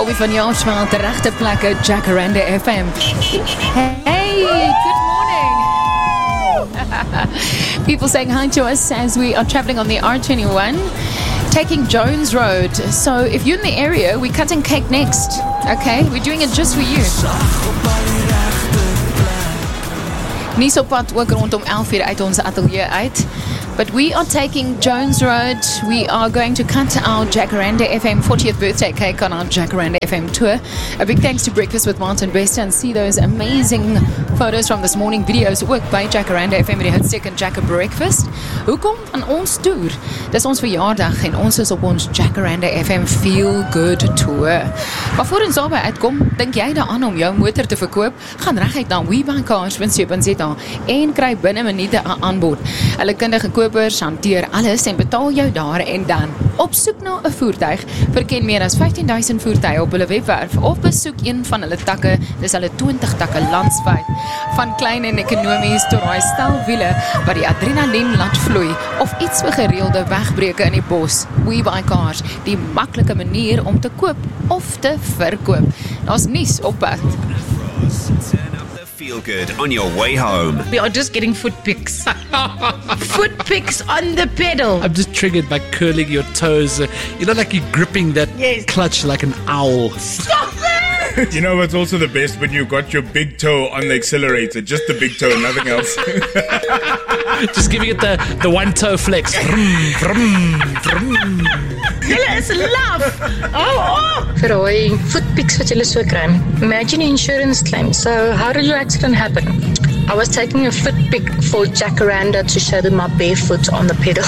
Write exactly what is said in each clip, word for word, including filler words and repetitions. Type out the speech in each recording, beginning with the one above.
Albie van Jaarsveld, de regte plekke, Jacaranda F M. Hey, good morning. People saying hi to us as we are traveling on the R twenty-one, taking Jones Road. So if you're in the area, we're cutting cake next. Okay, we're doing it just for you. Nie so pad ook rondom elf uur uit ons atelier uit. But we are taking Jones Road. We are going to cut our Jacaranda F M fortieth birthday cake on our Jacaranda F M tour. A big thanks to Breakfast with Martin Bester, and see those amazing photos from this morning, videos ook by Jacaranda F M met die hitstek en Jack Breakfast. Hoekom aan ons toer? Dis ons verjaardag en ons is op ons Jacaranda F M Feel Good Tour. Maar voor ons daarby uitkom, dink jy daaraan om jou motor te verkoop? Gaan reguit na webuycars punt co punt za en kry binne minute 'n aanbod. Hulle kundige kopers hanteer alles en betaal jou daar en dan. Op soek na 'n voertuig, verken meer as vyftien duisend voertuie op hulle webwerf of besoek een van hulle takke. Dis hulle twintig takke landwyd. Van klein en ekonomies tot daai stel wiele wat die adrenalien laat vloei of iets vir gereelde wegbreuke in die bos. WeBuyCars, die maklike manier om te koop of te verkoop. Daar's nuus op pad. Feel good on your way home. We are just getting foot picks. Foot picks on the pedal. I'm just triggered by curling your toes. Uh, you know, like you're gripping that Yes. clutch like an owl. Stop it! You know what's also the best? When you got your big toe on the accelerator, just the big toe, nothing else. Just giving it the, the one toe flex. Vroom, vroom, vroom. Julle is laf. Oh, oh. Vir daai footpicks wat julle so kry. Imagine insurance claim. So how did your accident happen? I was taking a foot pic for Jacaranda to show them my barefoot on the pedal.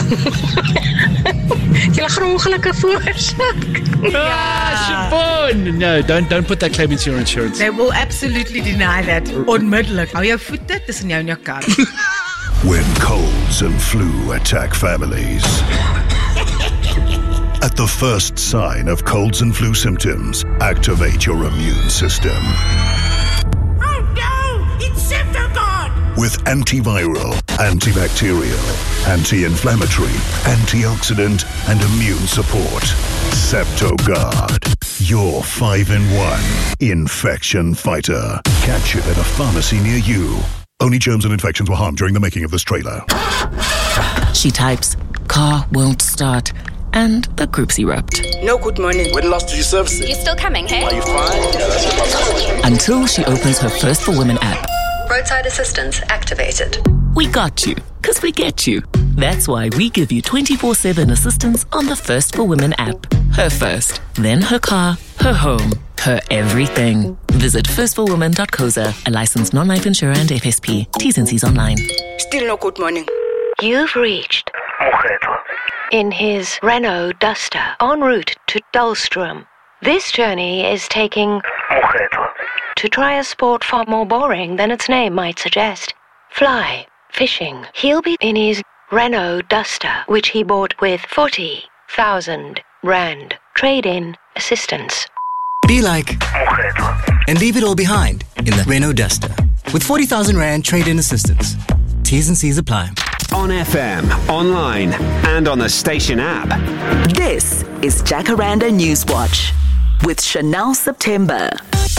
Julle gaan ongelukkig veroorsaak. Ah, Siobhan! No, don't don't put that claim into your insurance. They will absolutely deny that. Onmiddellik. Hou jou voete tussen jou en jou kar. When colds and flu attack families. At the first sign of colds and flu symptoms, activate your immune system. Oh no! It's Septogard! With antiviral, antibacterial, anti-inflammatory, antioxidant, and immune support. Septogard, your five in one infection fighter. Catch it at a pharmacy near you. Only germs and infections were harmed during the making of this trailer. She types, car won't start, and the group's erupt. No, good morning. When last did you service it? You're still coming, hey? Are you fine? Yeah, that's what Until she opens her First for Women app. Roadside assistance activated. We got you, because we get you. That's why we give you twenty-four seven assistance on the First for Women app. Her first, then her car, her home, her everything. Visit first for women dot co dot za, a licensed non-life insurer and F S P. T's and C's online. Still no good morning. You've reached in his Renault Duster en route to Dahlstrom. This journey is taking to try a sport far more boring than its name might suggest. Fly, fishing. He'll be in his Renault Duster, which he bought with forty thousand rand trade-in assistance. Be like and leave it all behind in the Renault Duster with forty thousand rand trade-in assistance. T's and C's apply. On F M, online, and on the station app. This is Jacaranda Newswatch with Chanel September.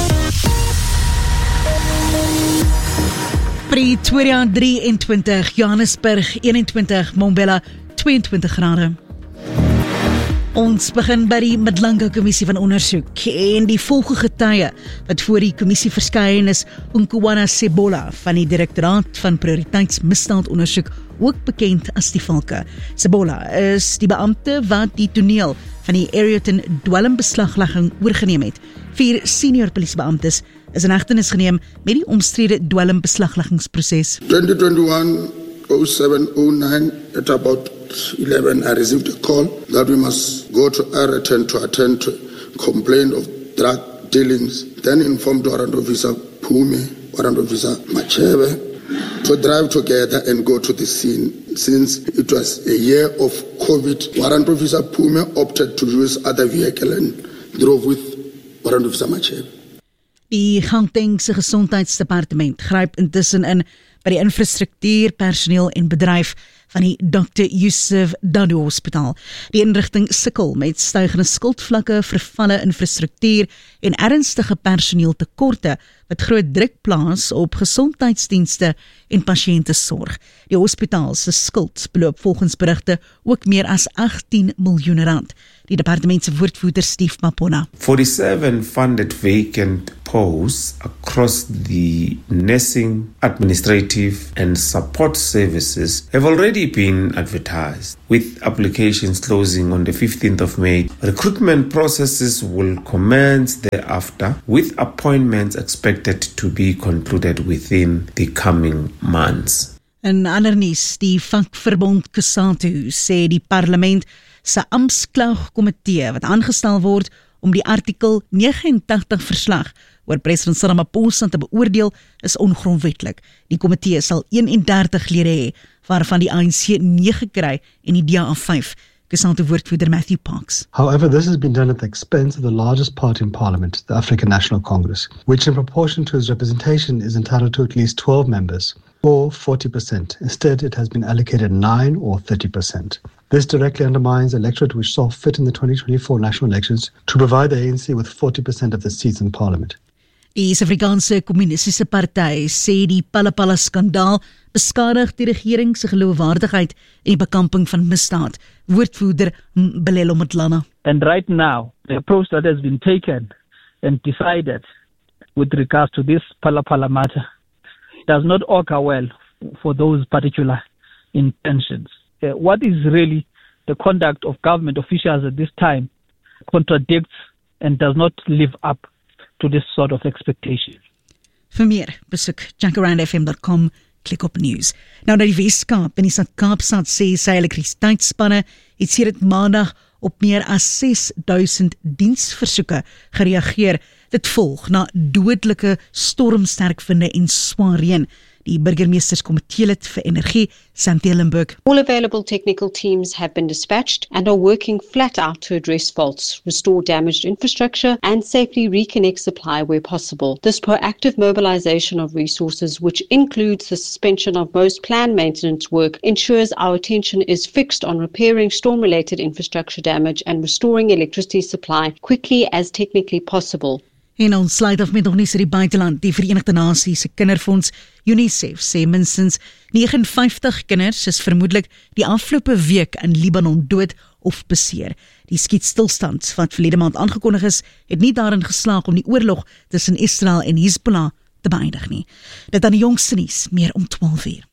Pretoria drieëntwintig, Johannesburg eenentwintig, Mbombela tweeëntwintig grade. Ons begin by die Madlanga Kommissie van Ondersoek en die volgende getuie wat voor die kommissie verskyn is Unkuwana Sebola van die Direktoraat van Prioriteitsmisdaadondersoek, ook bekend as die Valke. Sebola is die beampte wat die toneel van die Ayrton dwelmbeslaglegging oorgeneem het. Vier senior polisiebeamptes is in hegtenis geneem met die omstrede dwelmbeslagleggingsproses. twenty twenty-one oh seven oh nine at about eleven, I received a call that we must go to Ayrton to attend to complaint of drug dealings. Then informed Warrant Officer Pume, Warrant Officer Machebe, to drive together and go to the scene. Since it was a year of COVID, Warrant Officer Pume opted to use other vehicle and drove with Warrant Officer Machebe. Die Gautengse Gesondheidsdepartement gryp intussen in by die infrastruktuur, personeel en bedryf van die dokter Yusuf Dadoo Hospitaal. Die inrigting sukkel met stygende skuldvlakke, vervalle infrastruktuur en ernstige personeeltekorte wat groot druk plaas op gesondheidsdienste en pasiëntesorg. Die hospitaal se skuld beloop volgens berigte ook meer as agttien miljoen rand. Die departement se woordvoerder Steve Mapona. forty-seven funded vacant posts across the nursing, administrative and support services have already been advertised, with applications closing on the fifteenth of May. Recruitment processes will commence thereafter, with appointments expected to be concluded within the coming months. In ander nuus, die vakverbond COSATU sê die parlement se amptklagkomitee wat aangestel word om die artikel negenentachtig verslag oor president Ramaphosa te beoordeel is ongrondwetlik. Die komitee sal eenendertig lede hê, waarvan die A N C nege kry en die D A vyf. COSATU woordvoerder Matthew Parks. However, this has been done at the expense of the largest party in Parliament, the African National Congress, which in proportion to its representation is entitled to at least twelve members, or forty percent. Instead, it has been allocated nine or thirty percent. This directly undermines the electorate which saw fit in the twenty twenty-four national elections to provide the A N C with forty percent of the seats in Parliament. Die Suid-Afrikaanse Kommunistiese Party sê die Phala-Phala skandaal beskadig die regering se geloofwaardigheid en die bekamping van misdaad. Woordvoerder Belelo Matlana. And right now, the approach that has been taken and decided with regards to this Phala-Phala matter does not augur well for those particular intentions. Uh, what is really the conduct of government officials at this time contradicts and does not live up to this sort of expectation. Vir meer, besoek jacaranda f m dot com, klik op nuus. Nou na die Weskaap en die Stad-Kaapstad sê sy elektrisiteitsspanne het sedert maandag op meer as ses duisend diensversoeke gereageer. Dit volg na dodelike stormsterkvinde en swaar reën. Die burgemeesterskomitee lid vir energie, Santi Limburg. All available technical teams have been dispatched and are working flat out to address faults, restore damaged infrastructure and safely reconnect supply where possible. This proactive mobilization of resources, which includes the suspension of most planned maintenance work, ensures our attention is fixed on repairing storm-related infrastructure damage and restoring electricity supply quickly as technically possible. En ons sluit af met nog nuus uit die buiteland. Die Verenigde Nasies se Kinderfonds UNICEF sê minstens negenenvyftig kinders is vermoedelik die afgelope week in Libanon dood of beseer. Die skietstilstand wat verlede maand aangekondig is, het nie daarin geslaag om die oorlog tussen Israel en Hezbollah te beëindig nie. Dit aan die jongste nuus, meer om twaalf uur.